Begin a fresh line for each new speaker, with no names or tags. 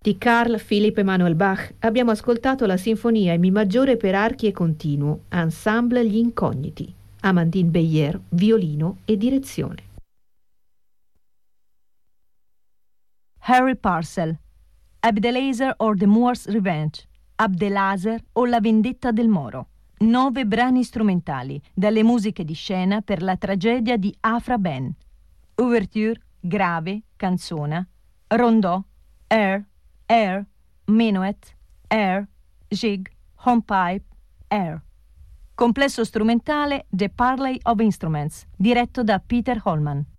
Di Carl Philipp Emanuel Bach abbiamo ascoltato la sinfonia in Mi maggiore per archi e continuo, Ensemble Gli Incogniti, Amandine Beyer, violino e direzione.
Harry Parcel, Abdelazer or the Moor's Revenge, Abdelazer o la vendetta del Moro. 9 brani strumentali dalle musiche di scena per la tragedia di Afra Ben. Ouverture, grave, canzona, rondò, air, minuet, air, jig, hornpipe, air. Complesso strumentale The Parley of Instruments, diretto da Peter Holman.